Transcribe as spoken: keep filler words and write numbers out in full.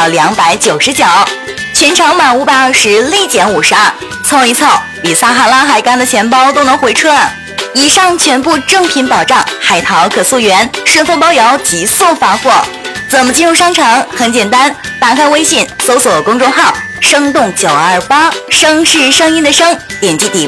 两百九十九，全场满五百二十立减五十二，凑一凑，比撒哈拉海干的钱包都能回春。以上全部正品保障，海淘可溯源，顺丰包邮，极速发货。怎么进入商城？很简单，打开微信，搜索公众号“生动九二八”，声是声音的声，点击底